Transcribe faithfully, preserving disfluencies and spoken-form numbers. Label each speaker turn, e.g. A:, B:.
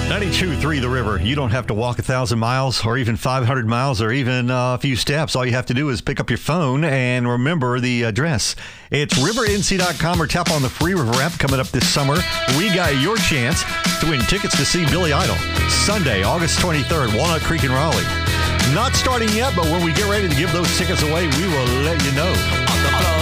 A: ninety-two point three The River. You don't have to walk a thousand miles or even five hundred miles or even uh, a few steps. All you have to do is pick up your phone and remember the address. It's river n c dot com or tap on the free River app. Coming up this summer, we got your chance to win tickets to see Billy Idol Sunday, August twenty-third, Walnut Creek in Raleigh. Not starting yet, but when we get ready to give those tickets away, we will let you know.